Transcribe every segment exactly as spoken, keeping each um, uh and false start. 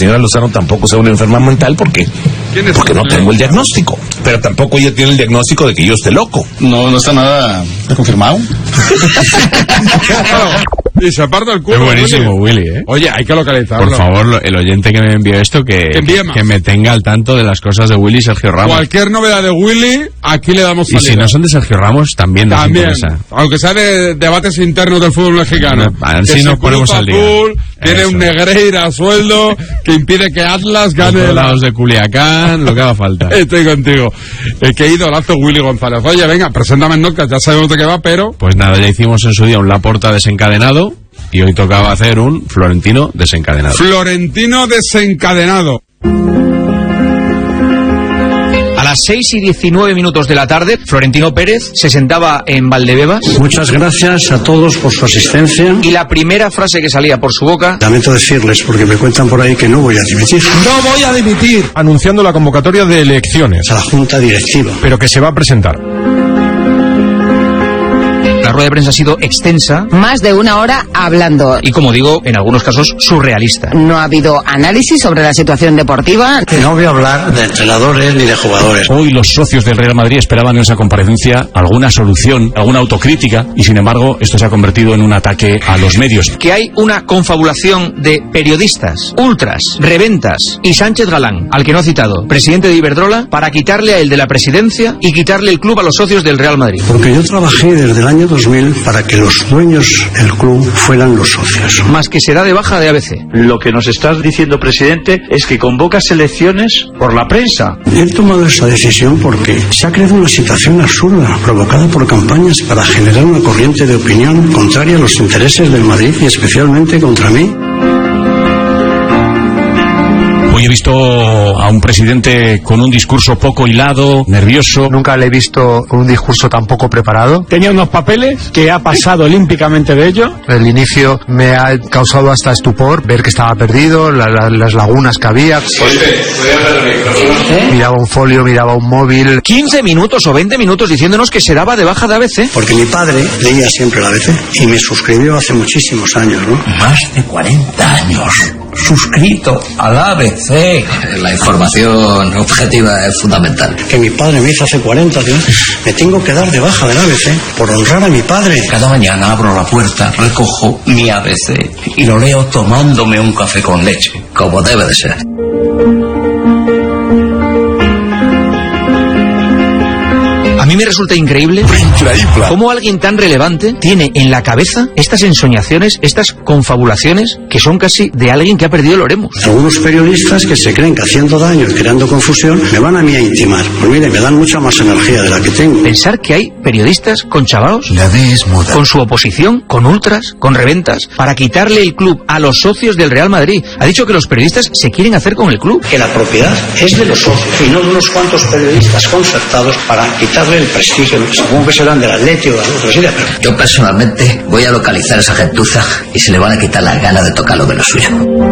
señora Lozano tampoco sea una enferma mental porque, porque no tengo el diagnóstico. Pero tampoco ella tiene el diagnóstico de que yo esté loco. No, no está nada confirmado. Y se aparta el culo. Es buenísimo, Willy, Willy, ¿eh? Oye, hay que localizarlo. Por favor, el oyente que me envió esto, que, que, que me tenga al tanto de las cosas de Willy y Sergio Ramos. Cualquier novedad de Willy, aquí le damos salida. Y si no son de Sergio Ramos, también nos también, interesa. Aunque sea de debates internos del fútbol mexicano. Así nos ponemos al día. Azul, tiene un Negreira a sueldo que impide que Atlas gane. Los lados de Culiacán, lo que haga falta. Estoy contigo. El que idolazo Willy González. Oye, venga, preséntame el notcast, ya sabemos de qué va, pero... Pues nada, ya hicimos en su día un Laporta desencadenado y hoy tocaba hacer un Florentino desencadenado. Florentino desencadenado. A las seis y diecinueve minutos de la tarde, Florentino Pérez se sentaba en Valdebebas. Muchas gracias a todos por su asistencia. Y la primera frase que salía por su boca... Lamento decirles, porque me cuentan por ahí que no voy a dimitir. ¡No voy a dimitir! Anunciando la convocatoria de elecciones. A la Junta Directiva. Pero que se va a presentar. La rueda de prensa ha sido extensa. Más de una hora hablando. Y como digo, en algunos casos, surrealista. No ha habido análisis sobre la situación deportiva. No voy a hablar de entrenadores ni de jugadores. Hoy los socios del Real Madrid esperaban en esa comparecencia alguna solución, alguna autocrítica, y sin embargo esto se ha convertido en un ataque a los medios. Que hay una confabulación de periodistas, ultras, reventas y Sánchez Galán, al que no ha citado, presidente de Iberdrola, para quitarle a él de la presidencia y quitarle el club a los socios del Real Madrid. Porque yo trabajé desde el año dos mil para que los dueños del club fueran los socios. Más que se da de baja de A B C. Lo que nos estás diciendo, presidente, es que convocas elecciones por la prensa. He tomado esa decisión porque se ha creado una situación absurda provocada por campañas para generar una corriente de opinión contraria a los intereses del Madrid y especialmente contra mí. Hoy he visto a un presidente con un discurso poco hilado, nervioso. Nunca le he visto con un discurso tan poco preparado. Tenía unos papeles que ha pasado olímpicamente de ellos. El inicio me ha causado hasta estupor ver que estaba perdido, la, la, las lagunas que había. ¿Eh? Miraba un folio, miraba un móvil. quince minutos o veinte minutos diciéndonos que se daba de baja de A B C. Porque mi padre leía siempre la A B C y me suscribió hace muchísimos años, ¿no? Más de cuarenta años. Suscrito al A B C. La información objetiva es fundamental. Que mi padre me hizo hace cuarenta, tío. Me tengo que dar de baja del A B C por honrar a mi padre. Cada mañana abro la puerta, recojo mi A B C y lo leo tomándome un café con leche, como debe de ser. A mí me resulta increíble, increíble cómo alguien tan relevante tiene en la cabeza estas ensoñaciones, estas confabulaciones que son casi de alguien que ha perdido el oremos. Algunos periodistas que se creen que haciendo daño y creando confusión me van a mí a intimar. Pues mire, me dan mucha más energía de la que tengo. Pensar que hay periodistas con chavaos, la D es muda, con su oposición, con ultras, con reventas, para quitarle el club a los socios del Real Madrid. Ha dicho que los periodistas se quieren hacer con el club. Que la propiedad es de los socios y no de unos cuantos periodistas concertados para quitarle el prestigio. Supongo que serán del Atleti o de otros sitios, pero... Yo personalmente voy a localizar a esa gentuza y se le van a quitar las ganas de tocar lo de lo suyo.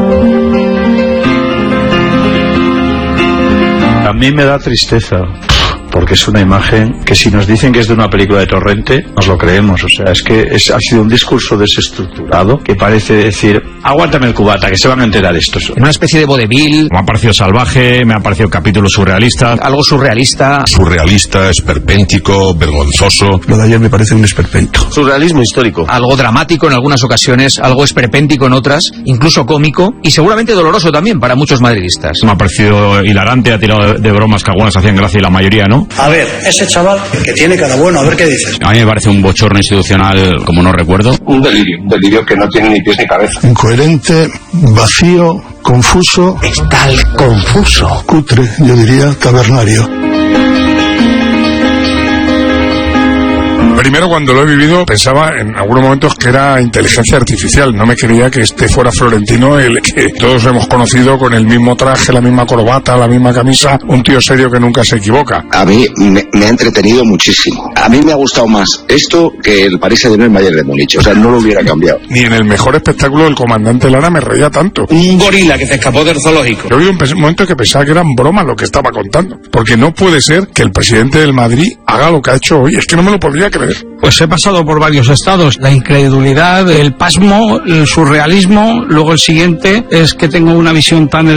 A mí me da tristeza, porque es una imagen que si nos dicen que es de una película de Torrente, nos lo creemos. O sea, es que es, ha sido un discurso desestructurado que parece decir, aguántame el cubata, que se van a enterar estos. En una especie de vodevil. Me ha parecido salvaje, me ha parecido capítulo surrealista. Algo surrealista. Surrealista, esperpéntico, vergonzoso. Lo de ayer me parece un esperpento. Surrealismo histórico. Algo dramático en algunas ocasiones, algo esperpéntico en otras, incluso cómico y seguramente doloroso también para muchos madridistas. Me ha parecido hilarante, ha tirado de, de bromas que algunas hacían gracia y la mayoría no. A ver, ese chaval que tiene cada bueno, a ver qué dices. A mí me parece un bochorno institucional, como no recuerdo. Un delirio, un delirio que no tiene ni pies ni cabeza. Incoherente, vacío, confuso. Está el confuso. Cutre, yo diría cavernario. Primero, cuando lo he vivido, pensaba en algunos momentos que era inteligencia artificial. No me creía que este fuera Florentino, el que todos hemos conocido con el mismo traje, la misma corbata, la misma camisa, un tío serio que nunca se equivoca. A mí me, me ha entretenido muchísimo. A mí me ha gustado más esto que el Paris Saint-Germain Bayern de Múnich. O sea, no lo hubiera cambiado. Ni en el mejor espectáculo del comandante Lara me reía tanto. Un gorila que se escapó del zoológico. Yo vi un momento que pensaba que eran bromas lo que estaba contando. Porque no puede ser que el presidente del Madrid haga lo que ha hecho hoy. Es que no me lo podría creer. Pues he pasado por varios estados, la incredulidad, el pasmo, el surrealismo, luego el siguiente es que tengo una visión tan